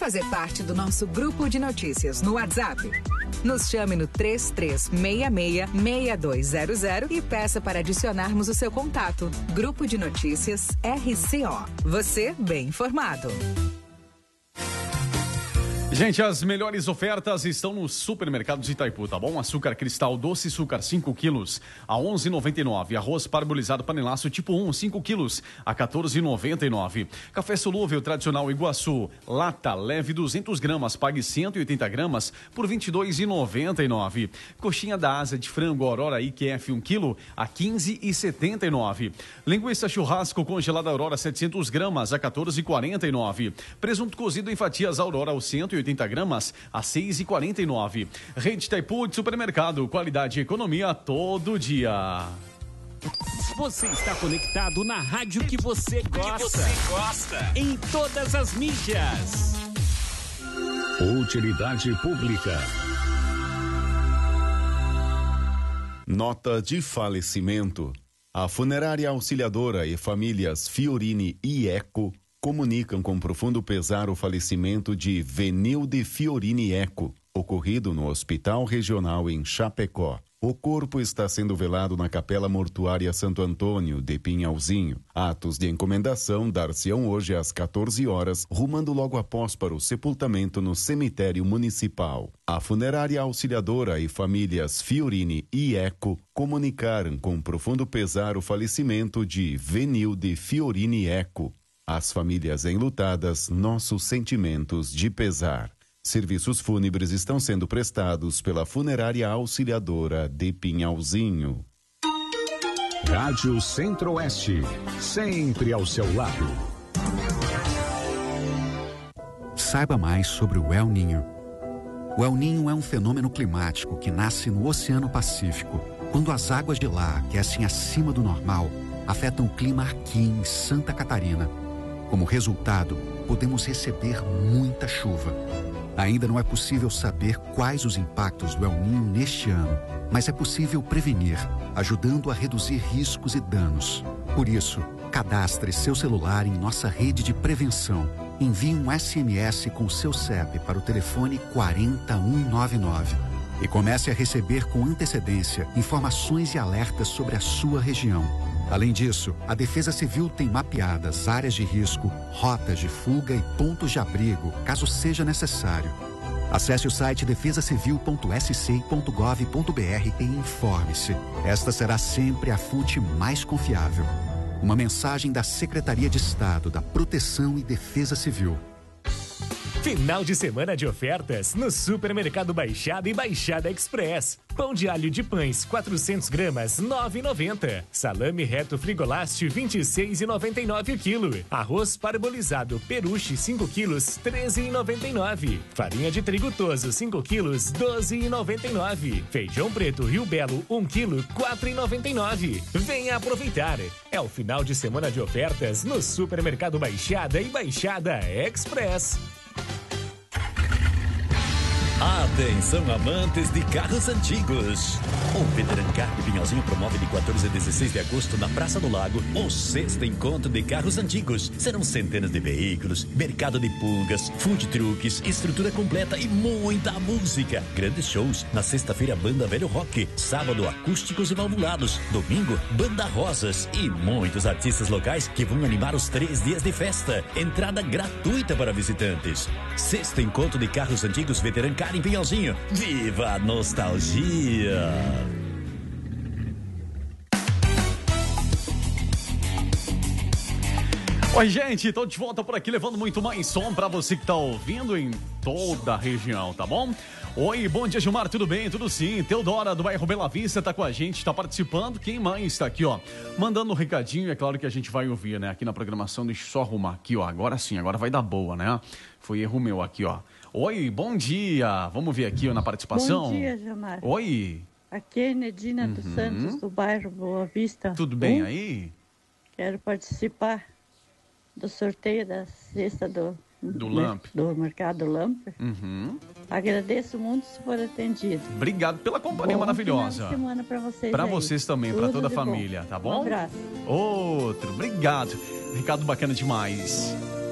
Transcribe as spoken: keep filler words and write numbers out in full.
fazer parte do nosso grupo de notícias no WhatsApp? Nos chame no três três seis seis, seis dois zero zero e peça para adicionarmos o seu contato. Grupo de Notícias R C O. Você bem informado. Gente, as melhores ofertas estão nos supermercados de Itaipu, tá bom? Açúcar cristal doce açúcar cinco quilos a onze reais e noventa e nove centavos. Arroz parbolizado panelaço tipo um, cinco quilos a quatorze reais e noventa e nove centavos. Café solúvel tradicional Iguaçu, lata leve duzentas gramas, pague cento e oitenta gramas por vinte e dois reais e noventa e nove centavos. Coxinha da asa de frango Aurora I Q F um quilo a quinze reais e setenta e nove centavos. Linguiça churrasco congelada Aurora setecentas gramas a quatorze reais e quarenta e nove centavos. Presunto cozido em fatias Aurora aos cento e oitenta gramas a seis reais e quarenta e nove centavos. Rede Itaipu de supermercado, qualidade e economia todo dia. Você está conectado na rádio que você gosta. Que você gosta. Em todas as mídias. Utilidade pública. Nota de falecimento. A Funerária Auxiliadora e Famílias Fiorini e Eco comunicam com profundo pesar o falecimento de Venilde Fiorini Eco, ocorrido no Hospital Regional em Chapecó. O corpo está sendo velado na Capela Mortuária Santo Antônio, de Pinhalzinho. Atos de encomendação dar-se-ão hoje às quatorze horas, rumando logo após para o sepultamento no cemitério municipal. A Funerária Auxiliadora e Famílias Fiorini e Eco comunicaram com profundo pesar o falecimento de Venilde Fiorini Eco. Às famílias enlutadas, nossos sentimentos de pesar. Serviços fúnebres estão sendo prestados pela Funerária Auxiliadora de Pinhalzinho. Rádio Centro-Oeste, sempre ao seu lado. Saiba mais sobre o El Niño. O El Niño é um fenômeno climático que nasce no Oceano Pacífico. Quando as águas de lá aquecem acima do normal, afetam o clima aqui em Santa Catarina. Como resultado, podemos receber muita chuva. Ainda não é possível saber quais os impactos do El Niño neste ano, mas é possível prevenir, ajudando a reduzir riscos e danos. Por isso, cadastre seu celular em nossa rede de prevenção. Envie um S M S com seu C E P para o telefone quatro zero um nove nove e comece a receber com antecedência informações e alertas sobre a sua região. Além disso, a Defesa Civil tem mapeadas áreas de risco, rotas de fuga e pontos de abrigo, caso seja necessário. Acesse o site defesa civil ponto s c ponto gov ponto b r e informe-se. Esta será sempre a fonte mais confiável. Uma mensagem da Secretaria de Estado da Proteção e Defesa Civil. Final de semana de ofertas no Supermercado Baixada e Baixada Express. Pão de alho de pães, quatrocentas gramas, nove reais e noventa centavos. Salame reto Frigolast, vinte e seis reais e noventa e nove centavos o quilo. Arroz parbolizado Peruche, cinco quilos, treze reais e noventa e nove centavos. Farinha de trigo Toso, cinco quilos, doze reais e noventa e nove centavos. Feijão preto Rio Belo, um quilo, quatro reais e noventa e nove centavos. Venha aproveitar. É o final de semana de ofertas no Supermercado Baixada e Baixada Express. Atenção, amantes de carros antigos. O Veterancar de Pinhalzinho promove de quatorze a dezesseis de agosto na Praça do Lago o sexto encontro de carros antigos. Serão centenas de veículos, mercado de pulgas, food trucks, estrutura completa e muita música. Grandes shows. Na sexta-feira, Banda Velho Rock. Sábado, acústicos e valvulados. Domingo, Banda Rosas. E muitos artistas locais que vão animar os três dias de festa. Entrada gratuita para visitantes. Sexto encontro de carros antigos Veterancar em Pinhalzinho. Viva a nostalgia! Oi, gente, tô de volta por aqui levando muito mais som pra você que tá ouvindo em toda a região, tá bom? Oi, bom dia, Gilmar, tudo bem? Tudo sim. Teodora, do bairro Bela Vista, tá com a gente, tá participando. Quem mais tá aqui, ó? Mandando um recadinho, é claro que a gente vai ouvir, né? Aqui na programação, deixa eu só arrumar aqui, ó. Agora sim, agora vai dar boa, né? Foi erro meu aqui, ó. Oi, bom dia. Vamos ver aqui ó, na participação. Bom dia, Gilmar. Oi. Aqui é Nedina uhum. dos Santos, do bairro Boa Vista. Tudo bem um. aí? Quero participar do sorteio da cesta do, do, Lamp. do Mercado Lamp. Uhum. Agradeço muito se for atendido. Obrigado pela companhia bom maravilhosa. Final de semana para vocês. Para aí. vocês também, para toda a família, bom. tá bom? Um abraço. Outro, obrigado. Recado bacana demais.